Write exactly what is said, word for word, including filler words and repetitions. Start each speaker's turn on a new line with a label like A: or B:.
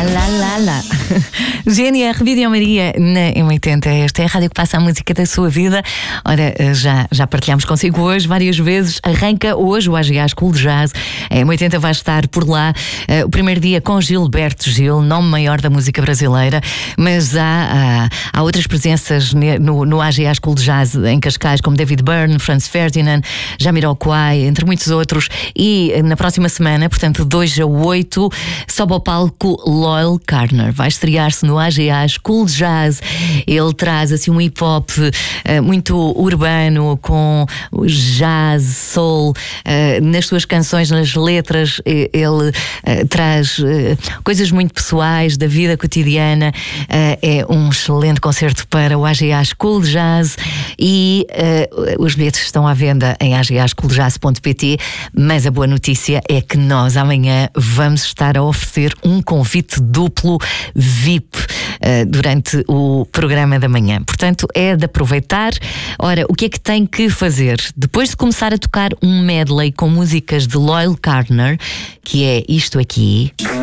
A: lá, lá, lá. G N R Vídeo Maria na M oitenta. Esta é a rádio que passa a música da sua vida. Ora, já, já partilhámos consigo hoje várias vezes. Arranca hoje o A G A School de Jazz. A M oitenta vai estar por lá. Uh, o primeiro dia com Gilberto Gil, nome maior da música brasileira. Mas há, há, há outras presenças no, no A G A School de Jazz em Cascais, como David Byrne, Franz Ferdinand, Jamiroquai, entre muitos outros. E na próxima semana, portanto, de dois a oito, sobe ao palco Loyle Carner. Vai estrear-se no A G A School de Jazz. Ele traz assim um hip-hop uh, muito urbano, com jazz, soul, uh, nas suas canções, nas letras. Ele uh, traz uh, coisas muito pessoais da vida cotidiana. Uh, é um excelente concerto para o A G A School de Jazz e uh, os bilhetes estão à venda em a g a school jazz ponto p t, mas a boa notícia é que nós amanhã vamos estar a oferecer um convite duplo V I P uh, durante o programa da manhã. Portanto, é de aproveitar. Ora, o que é que tem que fazer? Depois de começar a tocar um medley com músicas de Loyle Carner, que é isto aqui.